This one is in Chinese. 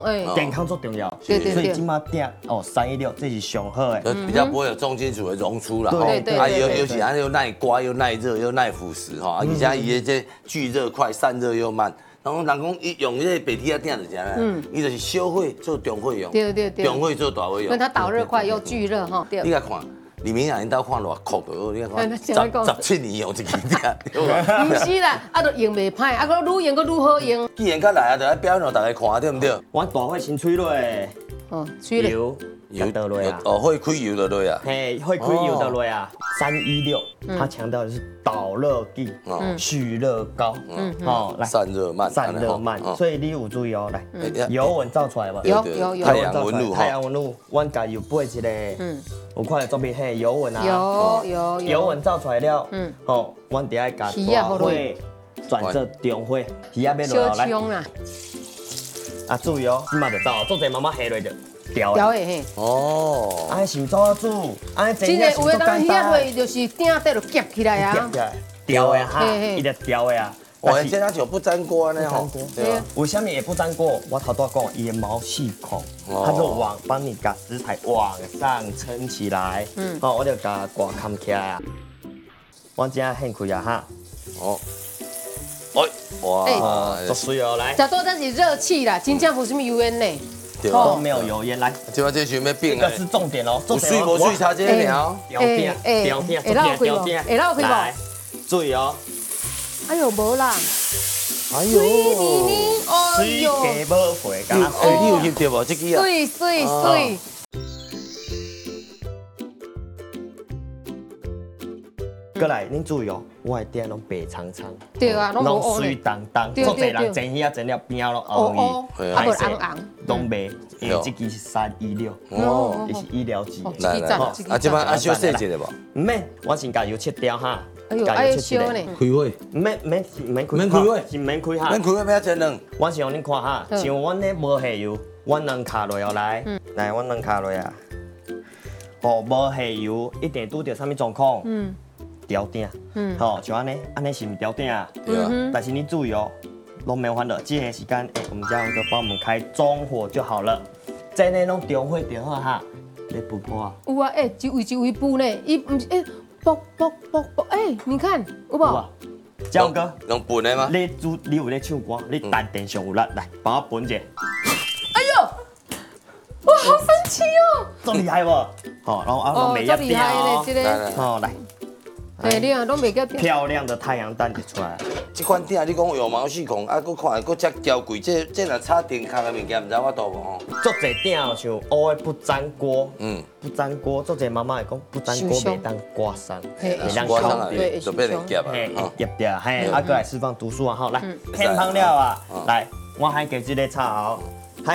健康最重要。 对对对所以今麦订316这是上好的。 比较不会有重金属的溶出啦。 对啊，尤其它又耐刮又耐热又耐腐蚀哈，而且伊的这聚热快，散热又慢。然后人讲伊用这白铁啊订就啥呢？伊就是小火做中火用， 对， 中火做大火用。 因为它导热快又聚热哈。 你来看。李明阳因兜看偌酷的，你看17年用一支鼎， 不是啦，啊，都用袂歹，啊，佫愈用佫愈好用。 既然较来啊，就要表演让大家看，对不对？ 我大火先吹落，油倒落啊， 会开油就落啊， 嘿，会开油倒落啊。316，它强调的是导热低，蓄热高，来散热慢， 所以你有注意哦，来，油温照出来无？ 有， 太阳温度， 太阳温度，阮家油杯一个，有看到左边嘿油温啊， 有， 油温照出来了，阮伫爱加大火转做中火，鱼仔要落来，啊注意哦，即马就走，做者妈妈下落就。调的嘿， 安是怎啊煮？安真的有的当遐落就是顶底就夹起来啊， 调的哈，伊就调的啊。 哇，这样就不粘锅呢吼。 对啊，为什么也不粘锅？我头拄讲，伊的毛细孔，它就帮你把食材往上撑起来。我就把挂扛起来啊。我今仔掀开啊哈。哇，做水哦来。 这多的是热气啦，真正无什么油烟呢。 都没有油烟来， 今晚这群要变这个是重点哦。 有水无水差这个苗， 调定， 会绕开无？ 注意哦。 哎呦，无啦。 哎呦， 水加无回，敢你有翕到无？这支啊。 水。 过来，恁注意哦，我的店拢白苍苍， 对啊，拢水当当，做侪人整遐整了边啊拢红鱼，啊，红红， 拢白，因为这支是316，这是医疗级。 啊，这摆小细节的无？ 唔免，我先加油切掉哈。 哎呦，还要烧呢。 开火？ 免开， 免开火， 是免开哈。 免开火，要煎卵。 我是让恁看哈，像阮咧无下油，阮两卡落来，来，阮两卡落啊。无下油一定拄到啥物状况？调定，像安尼是唔调定啊？ 对啊。 但是你注意哦，拢免烦恼，这个时间，我们家勇哥帮我们开中火就好了。在内拢中火就好哈，你不破啊？ 有啊，一位补呢，伊唔是啵，你看有无？ 家勇哥， 用笨的吗？ 你有咧唱歌，你弹电上有力，来帮我分一下。 哎呦，哇，好神奇哦！ 这么厉害不？好，然后每一厉害呢，这个。 好来。 哎，你啊，拢袂叫漂亮的太阳蛋就出来了。 这款鼎你讲有毛细孔，啊，佫看佫遮娇贵，这若插电壳的物件，唔知我多无吼。 做侪鼎像乌的不粘锅，不粘锅，做侪妈妈会讲不粘锅袂当刮伤， 袂当刮伤对，就变成夹啊， 夹掉，嘿，啊，过来释放毒素啊，好，来偏芳料啊，来，我还给这个炒。